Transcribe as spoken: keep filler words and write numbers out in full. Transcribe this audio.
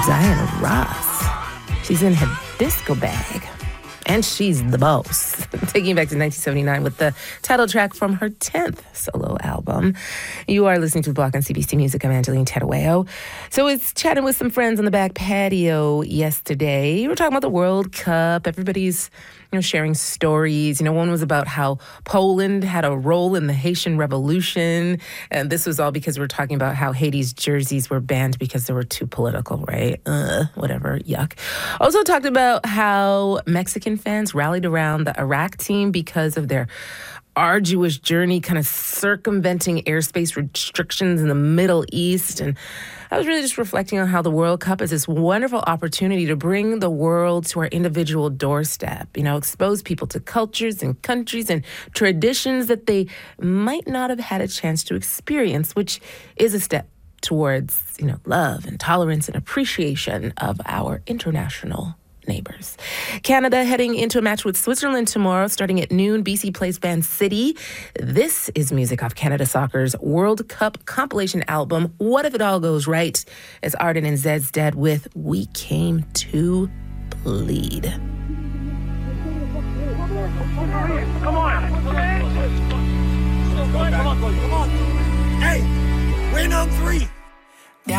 Diana Ross. She's in her disco bag. And she's the boss. Taking you back to nineteen seventy-nine with the title track from her tenth solo album. You are listening to The Block on C B C Music. I'm Angeline Tadaweo. So I was chatting with some friends on the back patio yesterday. We were talking about the World Cup. Everybody's, you know, sharing stories. You know, one was about how Poland had a role in the Haitian Revolution. And this was all because we were talking about how Haiti's jerseys were banned because they were too political, right? Uh, whatever, yuck. Also talked about how Mexican fans rallied around the Iraq team because of their arduous journey kind of circumventing airspace restrictions in the Middle East. And I was really just reflecting on how the World Cup is this wonderful opportunity to bring the world to our individual doorstep, you know, expose people to cultures and countries and traditions that they might not have had a chance to experience, which is a step towards, you know, love and tolerance and appreciation of our international neighbors. Canada heading into a match with Switzerland tomorrow, starting at noon. B C plays Van City. This is music off Canada Soccer's World Cup compilation album, What If It All Goes Right, as Arden and Zed's Dead with We Came to Bleed. Come on. Come on, come on, come on. Hey, win on three.